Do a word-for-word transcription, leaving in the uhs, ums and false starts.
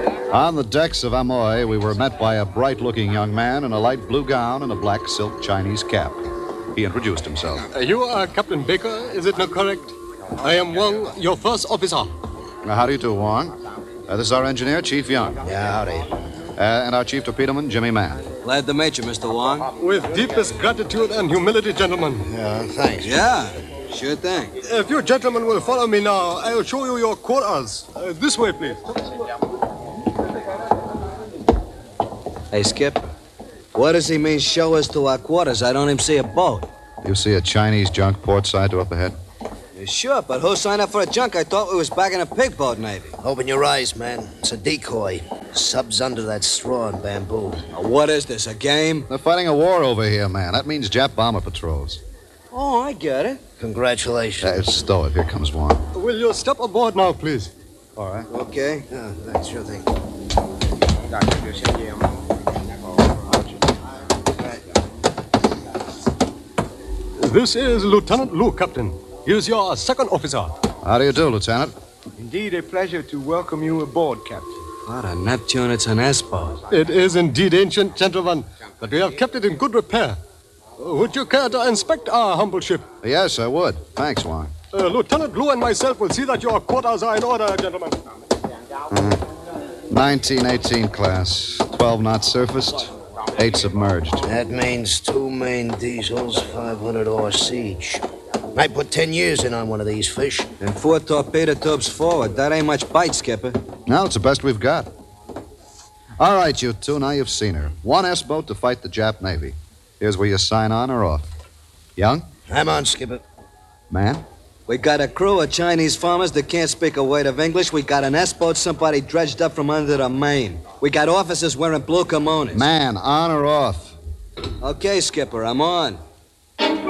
On the decks of Amoy, we were met by a bright-looking young man in a light blue gown and a black silk Chinese cap. He introduced himself. Uh, you are Captain Baker, is it not correct? I am Wong, your first officer. Now, how do you do, Wong? Uh, this is our engineer, Chief Young. Yeah, howdy. Uh, and our chief torpedoman, Jimmy Mann. Glad to meet you, Mister Wong. With deepest gratitude and humility, gentlemen. Yeah, thanks. Yeah, sure thing. If you gentlemen will follow me now, I'll show you your quarters. Uh, this way, please. Hey, Skip, what does he mean show us to our quarters? I don't even see a boat. You see a Chinese junk port side to up ahead? Yeah, sure, but who signed up for a junk? I thought we was back in a pig boat, Navy. Open your eyes, man. It's a decoy. Sub's under that straw and bamboo. Now, what is this, a game? They're fighting a war over here, man. That means Jap bomber patrols. Oh, I get it. Congratulations. Uh, stow it. Here comes Wong. Will you step aboard now, please? All right. Okay. Yeah, thanks, sure thing. This is Lieutenant Lu, Captain. He is your second officer. How do you do, Lieutenant? Indeed a pleasure to welcome you aboard, Captain. What a Neptune, it's an S-boat. It is indeed ancient, gentlemen, but we have kept it in good repair. Uh, Would you care to inspect our humble ship? Yes, I would. Thanks, Wong. Uh, Lieutenant Lu and myself will see that your quarters are in order, gentlemen. nineteen eighteen class. twelve knots surfaced, eight submerged. That means two main diesels, five hundred horse each. I put ten years in on one of these fish. And four torpedo tubes forward. That ain't much bite, Skipper. No, it's the best we've got. All right, you two, now you've seen her. One S-boat to fight the Jap Navy. Here's where you sign on or off. Young? I'm on, Skipper. Man? We got a crew of Chinese farmers that can't speak a word of English. We got an S-boat somebody dredged up from under the main. We got officers wearing blue kimonos. Man, on or off? Okay, Skipper, I'm on.